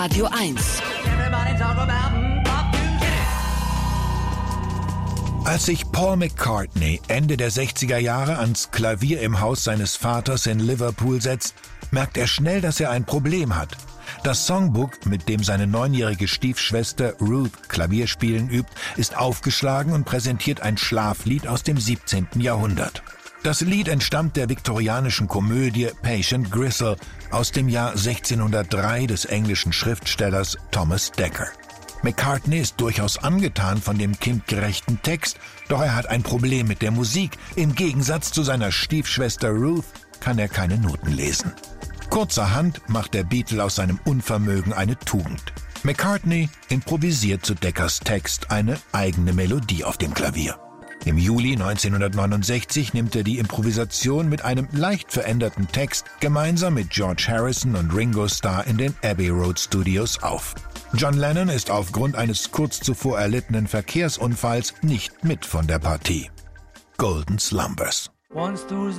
Radio 1. Als sich Paul McCartney Ende der 60er Jahre ans Klavier im Haus seines Vaters in Liverpool setzt, merkt er schnell, dass er ein Problem hat. Das Songbook, mit dem seine 9-jährige Stiefschwester Ruth Klavierspielen übt, ist aufgeschlagen und präsentiert ein Schlaflied aus dem 17. Jahrhundert. Das Lied entstammt der viktorianischen Komödie Patient Gristle aus dem Jahr 1603 des englischen Schriftstellers Thomas Dekker. McCartney ist durchaus angetan von dem kindgerechten Text, doch er hat ein Problem mit der Musik. Im Gegensatz zu seiner Stiefschwester Ruth kann er keine Noten lesen. Kurzerhand macht der Beatle aus seinem Unvermögen eine Tugend. McCartney improvisiert zu Dekkers Text eine eigene Melodie auf dem Klavier. Im Juli 1969 nimmt er die Improvisation mit einem leicht veränderten Text gemeinsam mit George Harrison und Ringo Starr in den Abbey Road Studios auf. John Lennon ist aufgrund eines kurz zuvor erlittenen Verkehrsunfalls nicht mit von der Partie. Golden Slumbers.